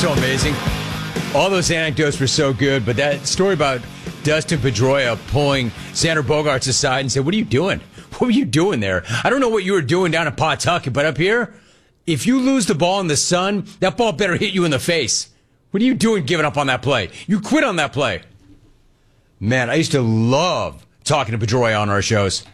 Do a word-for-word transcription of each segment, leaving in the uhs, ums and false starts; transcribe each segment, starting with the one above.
so amazing. All those anecdotes were so good, but that story about Dustin Pedroia pulling Xander Bogaerts aside and said, what are you doing? What were you doing there? I don't know what you were doing down at Pawtucket, but up here, if you lose the ball in the sun, that ball better hit you in the face. What are you doing giving up on that play? You quit on that play. Man, I used to love talking to Pedroia on our shows.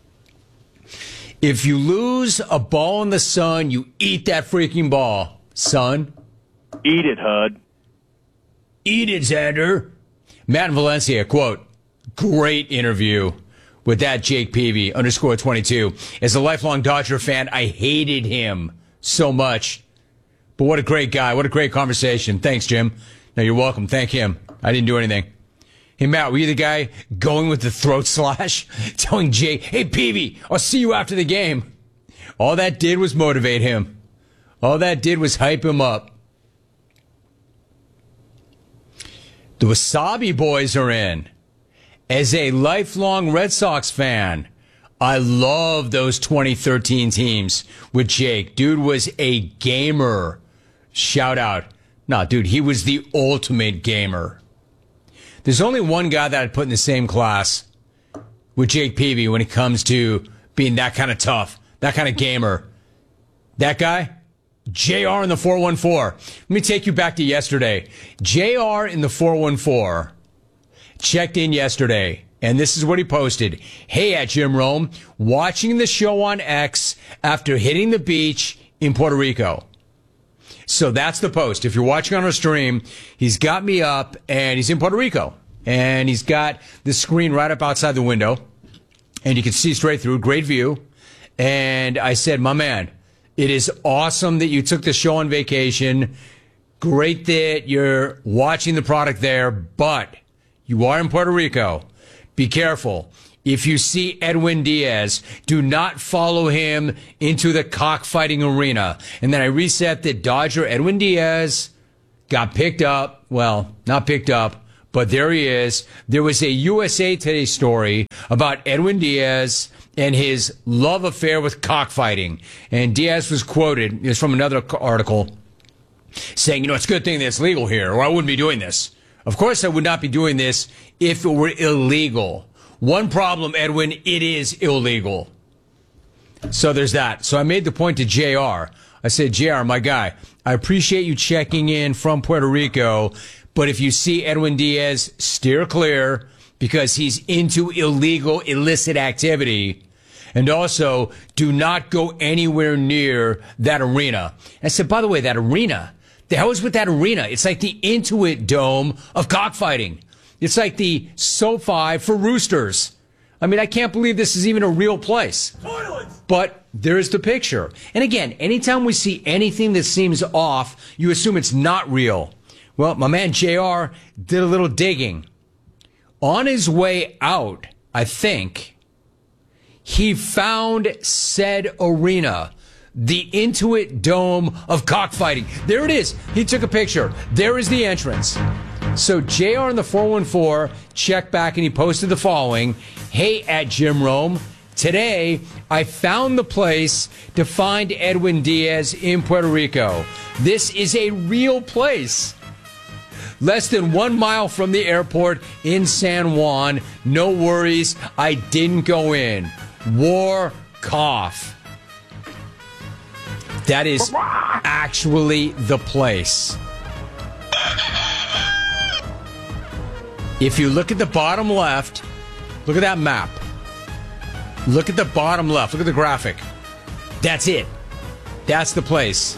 If you lose a ball in the sun, you eat that freaking ball, son. Eat it, Hud. Eat it, Xander. Matt Valencia, quote, great interview with that Jake Peavy, underscore twenty-two. As a lifelong Dodger fan, I hated him so much. But what a great guy. What a great conversation. Thanks, Jim. No, you're welcome. Thank him. I didn't do anything. Hey, Matt, were you the guy going with the throat slash? Telling Jake, hey, Peavy, I'll see you after the game. All that did was motivate him. All that did was hype him up. The Wasabi Boys are in. As a lifelong Red Sox fan, I love those twenty thirteen teams with Jake. Dude was a gamer. Shout out. Nah, dude, he was the ultimate gamer. There's only one guy that I'd put in the same class with Jake Peavy when it comes to being that kind of tough, that kind of gamer. That guy? J R in the four one four. Let me take you back to yesterday. J R in the four one four checked in yesterday, and this is what he posted. Hey, at Jim Rome, watching the show on X after hitting the beach in Puerto Rico. So that's the post. If you're watching on our stream, he's got me up, and he's in Puerto Rico. And he's got the screen right up outside the window, and you can see straight through. Great view. And I said, my man, it is awesome that you took the show on vacation. Great that you're watching the product there, but you are in Puerto Rico. Be careful. If you see Edwin Diaz, do not follow him into the cockfighting arena. And then I reset that Dodger Edwin Diaz got picked up. Well, not picked up, but there he is. There was a U S A Today story about Edwin Diaz and his love affair with cockfighting. And Diaz was quoted, it was from another article, saying, you know, it's a good thing that it's legal here, or I wouldn't be doing this. Of course I would not be doing this if it were illegal. One problem, Edwin, it is illegal. So there's that. So I made the point to J R. I said, J R, my guy, I appreciate you checking in from Puerto Rico, but if you see Edwin Diaz, steer clear because he's into illegal, illicit activity. And also, do not go anywhere near that arena. I said, by the way, that arena, the hell is with that arena? It's like the Intuit Dome of cockfighting. It's like the SoFi for roosters. I mean, I can't believe this is even a real place. Toilets! But there's the picture. And again, anytime we see anything that seems off, you assume it's not real. Well, my man J R did a little digging. On his way out, I think, he found said arena, the Intuit Dome of cockfighting. There it is. He took a picture. There is the entrance. So J R in the four one four checked back and he posted the following. Hey, at Jim Rome, today I found the place to find Edwin Diaz in Puerto Rico. This is a real place. Less than one mile from the airport in San Juan. No worries, I didn't go in. War cough. That is actually the place. If you look at the bottom left, look at that map. Look at the bottom left. Look at the graphic. That's it. That's the place.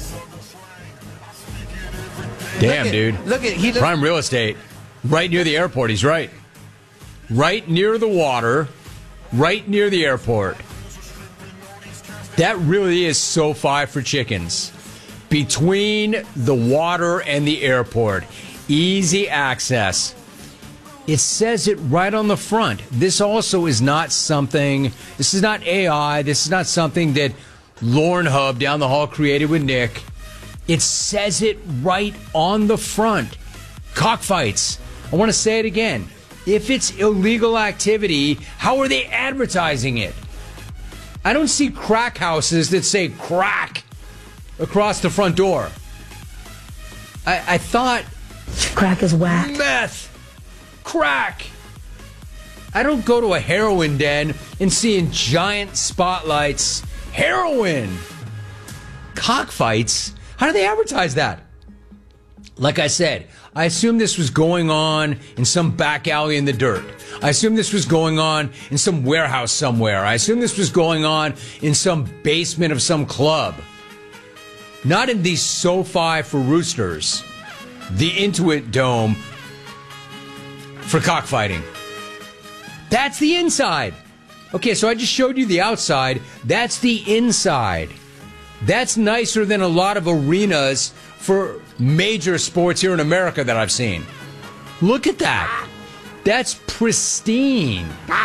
Damn, look at, dude. Look at he look, prime real estate. Right near the airport. He's right. Right near the water. Right near the airport. That really is SoFi for chickens. Between the water and the airport. Easy access. It says it right on the front. This also is not something, this is not A I, this is not something that Lauren Hub down the hall created with Nick. It says it right on the front. Cockfights. I want to say it again. If it's illegal activity, how are they advertising it? I don't see crack houses that say crack across the front door. I, I thought crack is whack. Meth, crack. I don't go to a heroin den and see in giant spotlights heroin. Cockfights? How do they advertise that? Like I said, I assume this was going on in some back alley in the dirt. I assume this was going on in some warehouse somewhere. I assume this was going on in some basement of some club. Not in the SoFi for Roosters, the Intuit Dome for cockfighting. That's the inside. Okay, so I just showed you the outside. That's the inside. That's nicer than a lot of arenas for major sports here in America that I've seen. Look at that. That's pristine.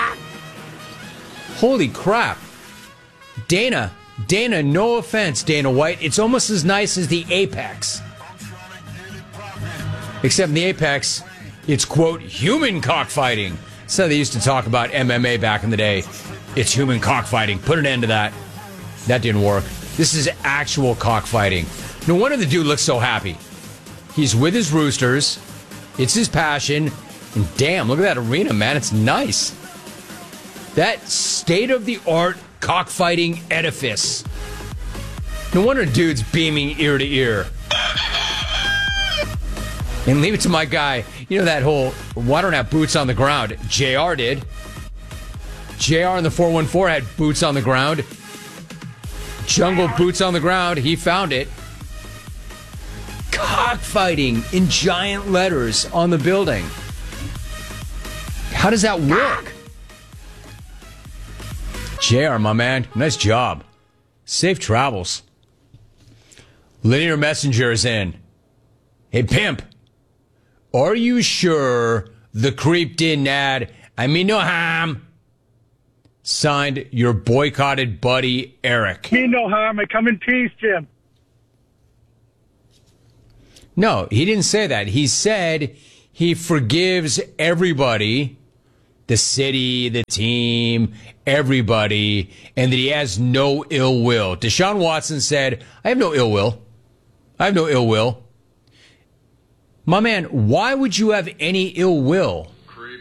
Holy crap. Dana, Dana, no offense, Dana White. It's almost as nice as the Apex. Except in the Apex, it's, quote, human cockfighting. So they used to talk about M M A back in the day. It's human cockfighting. Put an end to that. That didn't work. This is actual cockfighting. No wonder the dude looks so happy. He's with his Roosters. It's his passion. And damn, look at that arena, man. It's nice. That state-of-the-art cockfighting edifice. No wonder dude's beaming ear to ear. And leave it to my guy. You know that whole, why don't have boots on the ground? J R did. J R in the four one four had boots on the ground. Jungle boots on the ground. He found it. Cockfighting in giant letters on the building. How does that work? J R, my man, nice job. Safe travels. Linear Messenger is in. Hey, pimp. Are you sure the creep didn't add, I mean no harm? Signed, your boycotted buddy, Eric. Me no harm. I come in peace, Jim. No, he didn't say that. He said he forgives everybody, the city, the team, everybody, and that he has no ill will. Deshaun Watson said, I have no ill will. I have no ill will. My man, why would you have any ill will? Creep.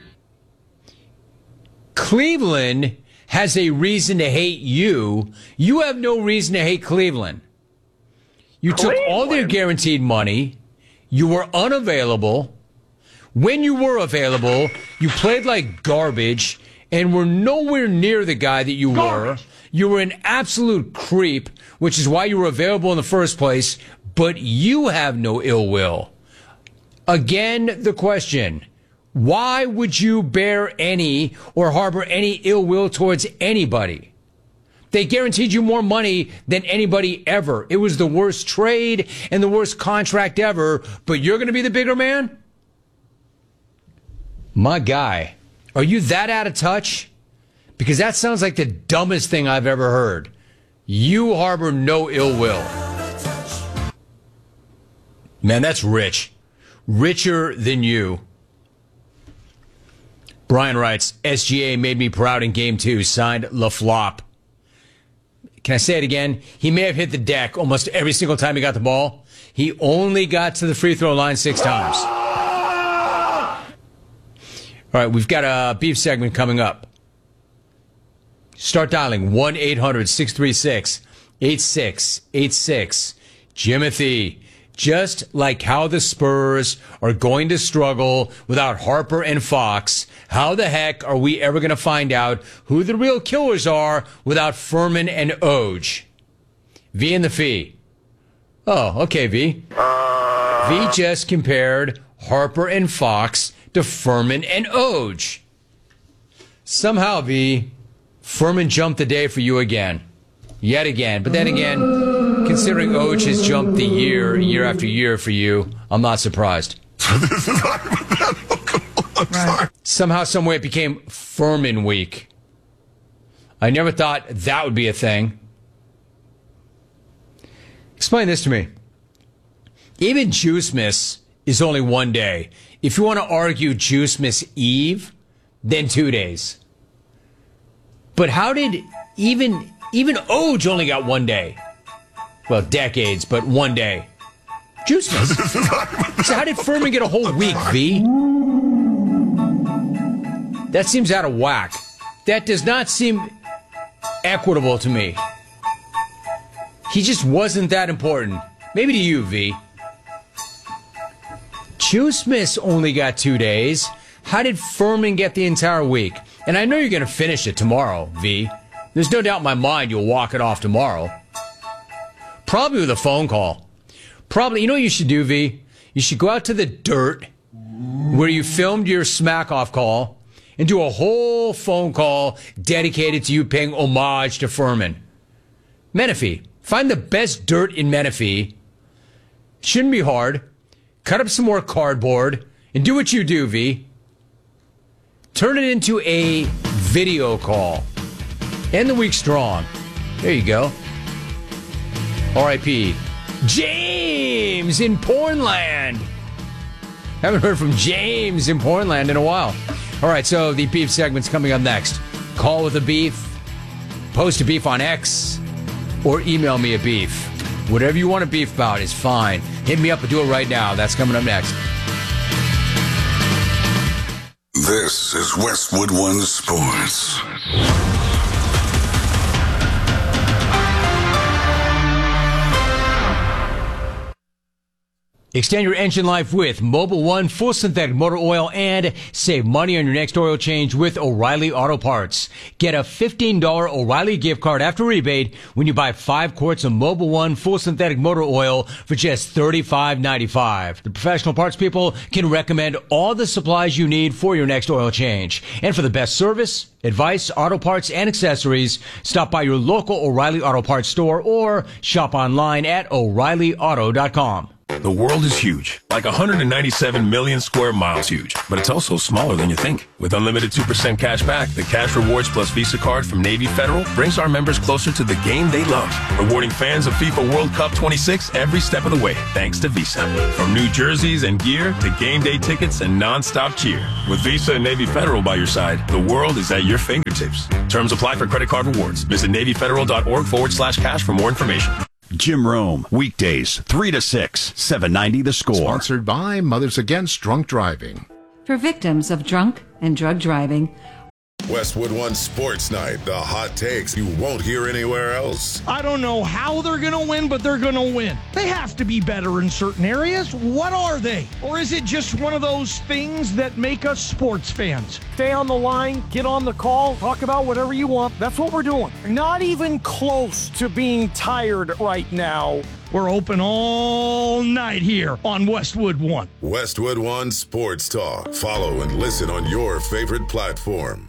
Cleveland has a reason to hate you. You have no reason to hate Cleveland. You Cleveland. took all their guaranteed money. You were unavailable. When you were available, you played like garbage and were nowhere near the guy that you were. You were an absolute creep, which is why you were available in the first place, but you have no ill will. Again, the question, why would you bear any or harbor any ill will towards anybody? They guaranteed you more money than anybody ever. It was the worst trade and the worst contract ever, but you're going to be the bigger man? My guy, are you that out of touch? Because that sounds like the dumbest thing I've ever heard. You harbor no ill will. Man, that's rich. Richer than you. Brian writes, S G A made me proud in game two. Signed, LaFlop. Can I say it again? He may have hit the deck almost every single time he got the ball. He only got to the free throw line six times. All right, we've got a beef segment coming up. Start dialing one eight hundred six three six eight six eight six. Jimothy. Just like how the Spurs are going to struggle without Harper and Fox, how the heck are we ever going to find out who the real killers are without Furman and Oj? V and the Fee. Oh, okay, V. V just compared Harper and Fox to Furman and Oj. Somehow, V, Furman jumped the day for you again. Yet again. But then again, considering Oj has jumped the year, year after year for you, I'm not surprised. This is hypothetical. I'm sorry. Somehow, some way, it became Furman week. I never thought that would be a thing. Explain this to me. Even Juicemas is only one day. If you want to argue Juicemas Eve, then two days. But how did even even Oj only got one day? Well, decades, but one day. Juice Miss. So how did Furman get a whole week, V? That seems out of whack. That does not seem equitable to me. He just wasn't that important. Maybe to you, V. Juice Miss only got two days. How did Furman get the entire week? And I know you're going to finish it tomorrow, V. There's no doubt in my mind you'll walk it off tomorrow. Probably with a phone call. Probably, you know what you should do, V? You should go out to the dirt where you filmed your smack-off call and do a whole phone call dedicated to you paying homage to Furman. Menifee. Find the best dirt in Menifee. Shouldn't be hard. Cut up some more cardboard and do what you do, V. Turn it into a video call. End the week strong. There you go. R I P James in Pornland. Haven't heard from James in Pornland in a while. All right, so the beef segment's coming up next. Call with a beef, post a beef on X, or email me a beef. Whatever you want to beef about is fine. Hit me up and do it right now. That's coming up next. This is Westwood One Sports. Extend your engine life with Mobil One Full Synthetic Motor Oil and save money on your next oil change with O'Reilly Auto Parts. Get a fifteen dollars O'Reilly gift card after rebate when you buy five quarts of Mobil One Full Synthetic Motor Oil for just thirty-five ninety-five. The professional parts people can recommend all the supplies you need for your next oil change. And for the best service, advice, auto parts, and accessories, stop by your local O'Reilly Auto Parts store or shop online at O'Reilly Auto dot com. The world is huge, like one hundred ninety-seven million square miles huge, but it's also smaller than you think. With unlimited two percent cash back, the Cash Rewards Plus Visa card from Navy Federal brings our members closer to the game they love, rewarding fans of FIFA World Cup twenty-six every step of the way, thanks to Visa. From new jerseys and gear to game day tickets and non-stop cheer. With Visa and Navy Federal by your side, the world is at your fingertips. Terms apply for credit card rewards. Visit NavyFederal.org forward slash cash for more information. Jim Rome, weekdays, three to six, seven ninety The Score. Sponsored by Mothers Against Drunk Driving. For victims of drunk and drug driving. Westwood One Sports Night, the hot takes you won't hear anywhere else. I don't know how they're going to win, but they're going to win. They have to be better in certain areas. What are they? Or is it just one of those things that make us sports fans? Stay on the line, get on the call, talk about whatever you want. That's what we're doing. Not even close to being tired right now. We're open all night here on Westwood One. Westwood One Sports Talk. Follow and listen on your favorite platform.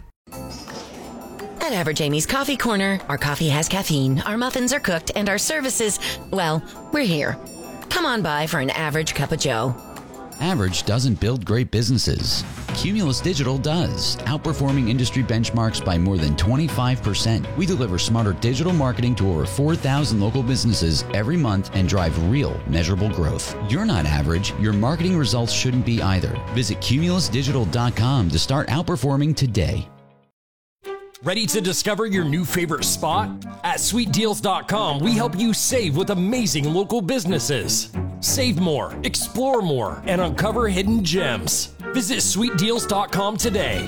At Average Amy's Coffee Corner, our coffee has caffeine, our muffins are cooked, and our services, well, we're here. Come on by for an average cup of joe. Average doesn't build great businesses. Cumulus Digital does, outperforming industry benchmarks by more than twenty-five percent. We deliver smarter digital marketing to over four thousand local businesses every month and drive real, measurable growth. You're not average. Your marketing results shouldn't be either. Visit Cumulus Digital dot com to start outperforming today. Ready to discover your new favorite spot? At Sweet Deals dot com, we help you save with amazing local businesses. Save more, explore more, and uncover hidden gems. Visit Sweet Deals dot com today.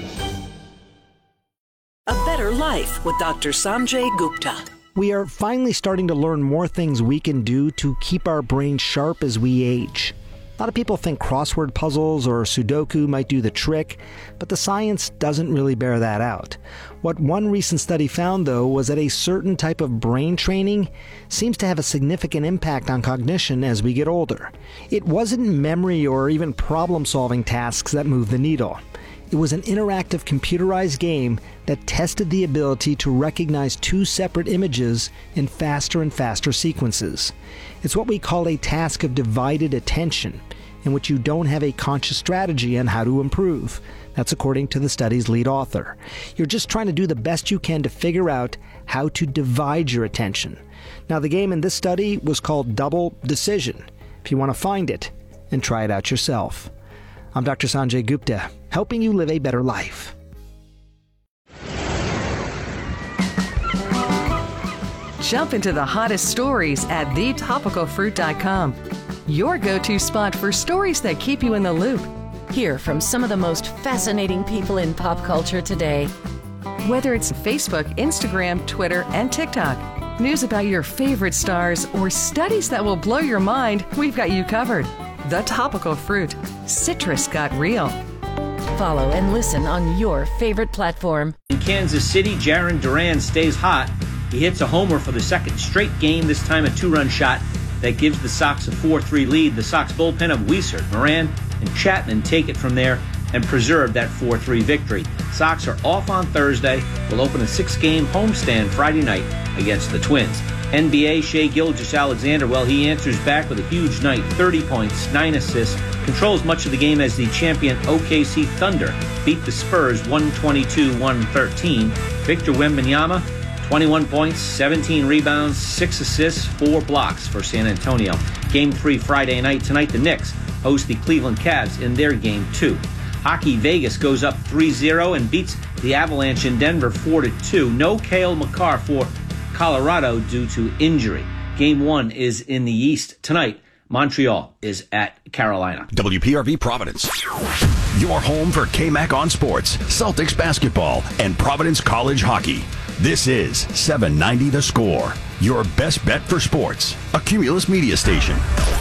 A Better Life with Doctor Sanjay Gupta. We are finally starting to learn more things we can do to keep our brains sharp as we age. A lot of people think crossword puzzles or Sudoku might do the trick, but the science doesn't really bear that out. What one recent study found, though, was that a certain type of brain training seems to have a significant impact on cognition as we get older. It wasn't memory or even problem-solving tasks that moved the needle. It was an interactive computerized game that tested the ability to recognize two separate images in faster and faster sequences. It's what we call a task of divided attention, in which you don't have a conscious strategy on how to improve. That's according to the study's lead author. You're just trying to do the best you can to figure out how to divide your attention. Now, the game in this study was called Double Decision. If you want to find it and try it out yourself. I'm Doctor Sanjay Gupta, helping you live a better life. Jump into the hottest stories at the topical fruit dot com. your go-to spot for stories that keep you in the loop. Hear from some of the most fascinating people in pop culture today. Whether it's Facebook, Instagram, Twitter, and TikTok, news about your favorite stars, or studies that will blow your mind, we've got you covered. The Topical Fruit. Citrus got real. Follow and listen on your favorite platform. In Kansas City, Jarren Duran stays hot. He hits a homer for the second straight game, this time a two-run shot that gives the Sox a four three lead. The Sox bullpen of Weissert, Moran, and Chapman take it from there and preserve that four three victory. Sox are off on Thursday. Will open a six-game homestand Friday night against the Twins. N B A, Shai Gilgeous-Alexander, well, he answers back with a huge night, thirty points, nine assists, controls much of the game as the champion O K C Thunder beat the Spurs one twenty-two one thirteen. Victor Wembanyama, twenty-one points, seventeen rebounds, six assists, four blocks for San Antonio. Game three Friday night. Tonight, the Knicks host the Cleveland Cavs in their game two. Hockey, Vegas goes up three zero and beats the Avalanche in Denver four to two. No Cale Makar for Colorado due to injury. Game one is in the East. Tonight, Montreal is at Carolina. W P R V Providence. Your home for K-Mac on Sports, Celtics basketball, and Providence College hockey. This is seven ninety The Score, your best bet for sports. A Cumulus media station.